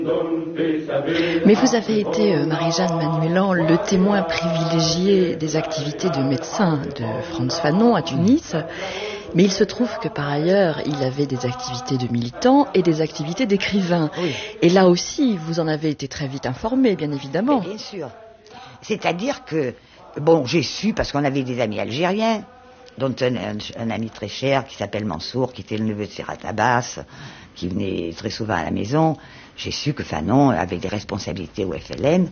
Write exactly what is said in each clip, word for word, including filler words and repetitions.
Mais vous avez été, euh, Marie-Jeanne Manuelan, le témoin privilégié des activités de médecin de Frantz Fanon à Tunis. Mais il se trouve que par ailleurs, il avait des activités de militant et des activités d'écrivain. Oui. Et là aussi, vous en avez été très vite informé, bien évidemment. Mais bien sûr. C'est-à-dire que, bon, j'ai su, parce qu'on avait des amis algériens, dont un, un, un ami très cher qui s'appelle Mansour, qui était le neveu de Serrat Abbas, qui venait très souvent à la maison. J'ai su que Fanon avait des responsabilités au F L N.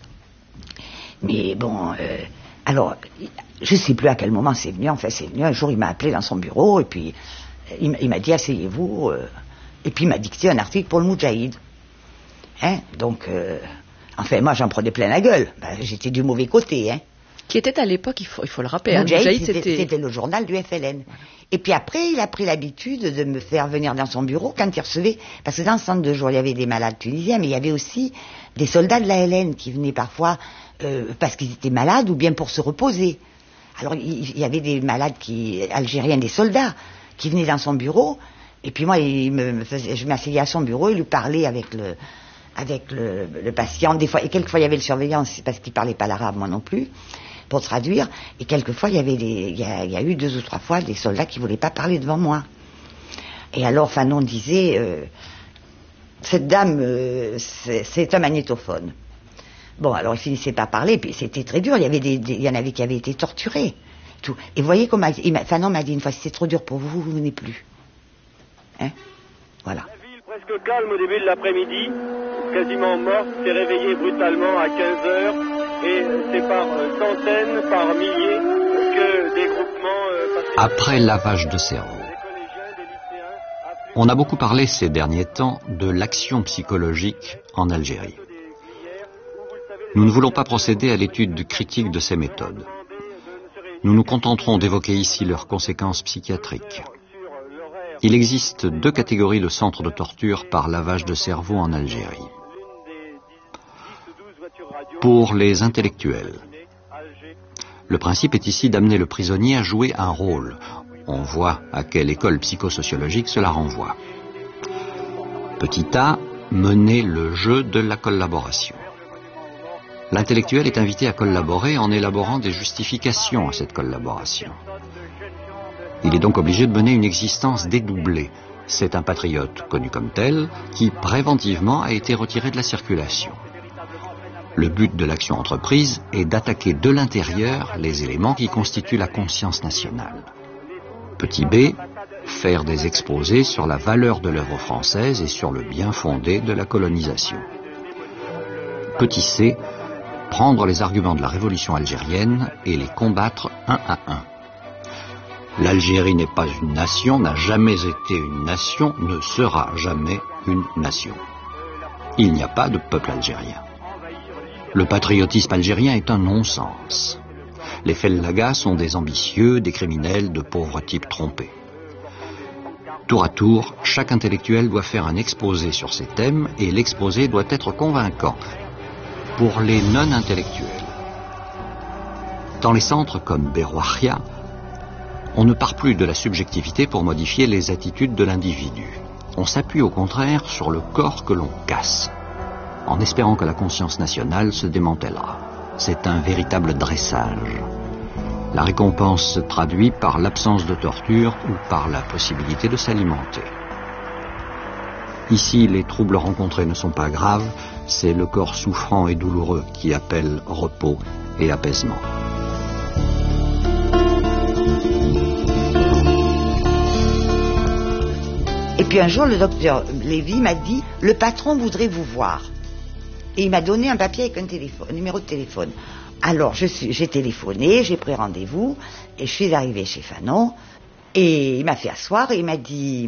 Mais bon, euh, alors, je ne sais plus à quel moment c'est venu. Enfin, c'est venu. Un jour, il m'a appelé dans son bureau et puis il, il m'a dit, asseyez-vous. Euh, et puis il m'a dicté un article pour le Moudjahid. Hein, donc, euh, enfin, moi, j'en prenais plein la gueule. Ben, j'étais du mauvais côté, hein. Qui était à l'époque, il faut, il faut le rappeler, le Moudjahid, Moudjahid, c'était, c'était... c'était le journal du F L N. Et puis après, il a pris l'habitude de me faire venir dans son bureau quand il recevait... Parce que dans ce centre de jour, il y avait des malades tunisiens, mais il y avait aussi des soldats de la L N qui venaient parfois euh, parce qu'ils étaient malades ou bien pour se reposer. Alors, il, il y avait des malades qui, algériens, des soldats, qui venaient dans son bureau. Et puis moi, il me, me faisait, je m'asseyais à son bureau et lui parlais avec le... avec le, le patient. Des fois, et quelquefois, il y avait le surveillant, parce qu'il ne parlait pas l'arabe, moi non plus, pour traduire. Et quelquefois, il y avait des, il y a, il y a eu deux ou trois fois des soldats qui ne voulaient pas parler devant moi. Et alors, Fanon disait, euh, cette dame, euh, c'est, c'est un magnétophone. Bon, alors, il finissait par parler, puis c'était très dur. Il y avait des, des, il y en avait qui avaient été torturés. Tout. Et vous voyez comment, il m'a, Fanon m'a dit une fois, si c'est trop dur pour vous, vous venez plus. Hein? Voilà. La ville presque calme au début de l'après-midi, quasiment morte, s'est réveillée brutalement à quinze heures. Et c'est par centaines, par milliers que des groupements... Euh, Après lavage de cerveau, on a beaucoup parlé ces derniers temps de l'action psychologique en Algérie. Nous ne voulons pas procéder à l'étude critique de ces méthodes. Nous nous contenterons d'évoquer ici leurs conséquences psychiatriques. Il existe deux catégories de centres de torture par lavage de cerveau en Algérie. Pour les intellectuels, le principe est ici d'amener le prisonnier à jouer un rôle. On voit à quelle école psychosociologique cela renvoie. Petit a, mener le jeu de la collaboration. L'intellectuel est invité à collaborer en élaborant des justifications à cette collaboration. Il est donc obligé de mener une existence dédoublée. C'est un patriote connu comme tel qui, préventivement, a été retiré de la circulation. Le but de l'action entreprise est d'attaquer de l'intérieur les éléments qui constituent la conscience nationale. Petit b, faire des exposés sur la valeur de l'œuvre française et sur le bien fondé de la colonisation. Petit c, prendre les arguments de la révolution algérienne et les combattre un à un. L'Algérie n'est pas une nation, n'a jamais été une nation, ne sera jamais une nation. Il n'y a pas de peuple algérien. Le patriotisme algérien est un non-sens. Les fellagas sont des ambitieux, des criminels, de pauvres types trompés. Tour à tour, chaque intellectuel doit faire un exposé sur ces thèmes et l'exposé doit être convaincant pour les non-intellectuels. Dans les centres comme Berrouachia, on ne part plus de la subjectivité pour modifier les attitudes de l'individu. On s'appuie au contraire sur le corps que l'on casse, en espérant que la conscience nationale se démantèlera. C'est un véritable dressage. La récompense se traduit par l'absence de torture ou par la possibilité de s'alimenter. Ici, les troubles rencontrés ne sont pas graves, c'est le corps souffrant et douloureux qui appelle repos et apaisement. Et puis un jour, le docteur Lévy m'a dit, le patron voudrait vous voir. Et il m'a donné un papier avec un, téléphone, un numéro de téléphone. Alors, je suis, j'ai téléphoné, j'ai pris rendez-vous, et je suis arrivée chez Fanon, et il m'a fait asseoir, et il m'a dit,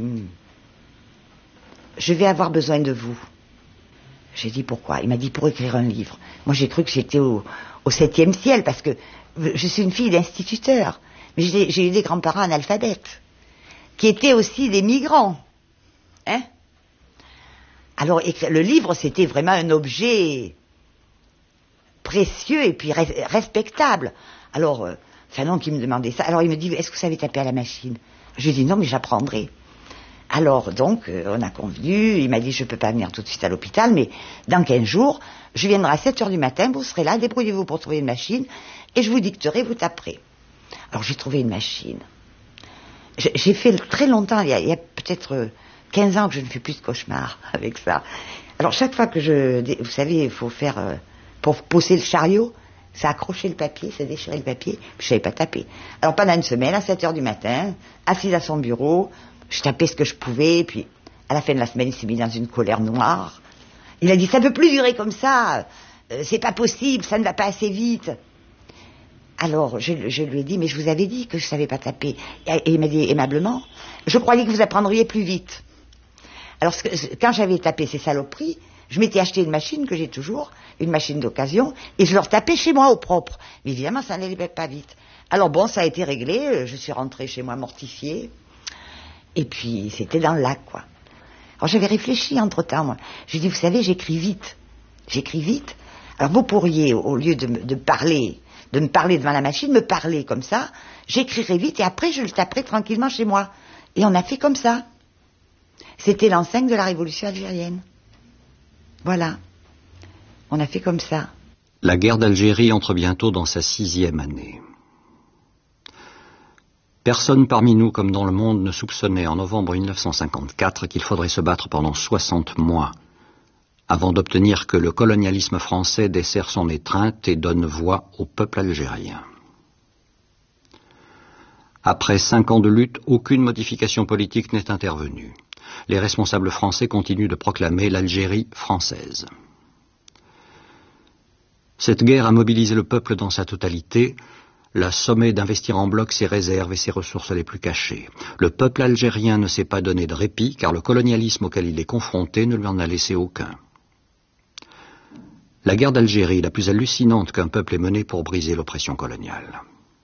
je vais avoir besoin de vous. J'ai dit, pourquoi? Il m'a dit, pour écrire un livre. Moi, j'ai cru que j'étais au, au septième ciel, parce que je suis une fille d'instituteur, mais j'ai, j'ai eu des grands-parents analphabètes, qui étaient aussi des migrants. Hein? Alors, le livre, c'était vraiment un objet précieux et puis respectable. Alors, euh, Fanon qui me demandait ça, alors il me dit, est-ce que vous savez taper à la machine? Je lui ai dit, non, mais j'apprendrai. Alors, donc, euh, on a convenu, il m'a dit, je peux pas venir tout de suite à l'hôpital, mais dans quinze jours, je viendrai à sept heures du matin, vous serez là, débrouillez-vous pour trouver une machine, et je vous dicterai, vous taperez. Alors, j'ai trouvé une machine. J'ai fait très longtemps, il y a, il y a peut-être quinze ans que je ne fais plus de cauchemars avec ça. Alors, chaque fois que je... Vous savez, il faut faire... Euh, pour pousser le chariot, ça accrochait le papier, ça déchirait le papier, puis je savais pas taper. Alors, pendant une semaine, à sept heures du matin, assise à son bureau, je tapais ce que je pouvais, puis à la fin de la semaine, il s'est mis dans une colère noire. Il a dit, ça ne peut plus durer comme ça, euh, c'est pas possible, ça ne va pas assez vite. Alors, je, je lui ai dit, mais je vous avais dit que je savais pas taper. Et, et il m'a dit aimablement, je croyais que vous apprendriez plus vite. Alors, ce que, quand j'avais tapé ces saloperies, je m'étais acheté une machine que j'ai toujours, une machine d'occasion, et je leur tapais chez moi au propre. Mais évidemment, ça n'allait pas vite. Alors bon, ça a été réglé, je suis rentrée chez moi mortifiée. Et puis, c'était dans le lac, quoi. Alors, j'avais réfléchi entre-temps, moi. J'ai dit, vous savez, j'écris vite. J'écris vite. Alors, vous pourriez, au lieu de, de parler, de me parler devant la machine, me parler comme ça, j'écrirai vite, et après, je le taperai tranquillement chez moi. Et on a fait comme ça. C'était l'an cinq de la révolution algérienne. Voilà. On a fait comme ça. La guerre d'Algérie entre bientôt dans sa sixième année. Personne parmi nous, comme dans le monde, ne soupçonnait en novembre mille neuf cent cinquante-quatre qu'il faudrait se battre pendant soixante mois avant d'obtenir que le colonialisme français desserre son étreinte et donne voix au peuple algérien. Après cinq ans de lutte, aucune modification politique n'est intervenue. Les responsables français continuent de proclamer l'Algérie française. Cette guerre a mobilisé le peuple dans sa totalité, l'a sommé d'investir en bloc ses réserves et ses ressources les plus cachées. Le peuple algérien ne s'est pas donné de répit, car le colonialisme auquel il est confronté ne lui en a laissé aucun. La guerre d'Algérie, la plus hallucinante qu'un peuple ait menée pour briser l'oppression coloniale.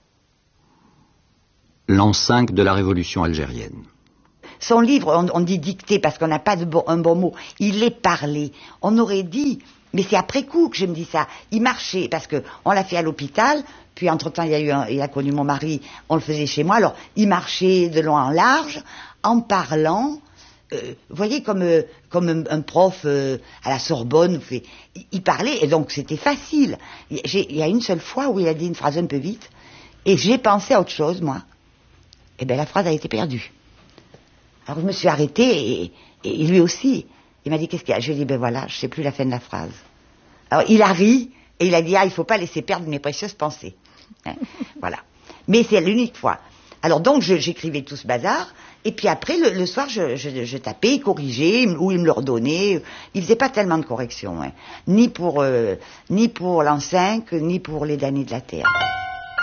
L'an cinq de la révolution algérienne. Son livre, on, on dit dicté parce qu'on n'a pas de bon, un bon mot, il est parlé. On aurait dit, mais c'est après coup que je me dis ça, il marchait, parce qu'on l'a fait à l'hôpital, puis entre-temps il, y a eu un, il a connu mon mari, on le faisait chez moi, alors il marchait de long en large, en parlant, euh, vous voyez, comme, euh, comme un, un prof euh, à la Sorbonne, fait, il, il parlait, et donc c'était facile. Il, il y a une seule fois où il a dit une phrase un peu vite, et j'ai pensé à autre chose, moi. Et bien la phrase a été perdue. Alors je me suis arrêtée, et, et lui aussi. Il m'a dit, qu'est-ce qu'il y a? Je lui ai dit, ben voilà, je ne sais plus la fin de la phrase. Alors il a ri, et il a dit, ah, il ne faut pas laisser perdre mes précieuses pensées. Hein, voilà. Mais c'est l'unique fois. Alors donc je, j'écrivais tout ce bazar, et puis après, le, le soir, je, je, je tapais, corrigeais, ou il me le redonnait. Il ne faisait pas tellement de corrections, hein. Ni pour, euh, ni pour l'an cinq, ni pour les damnés de la terre.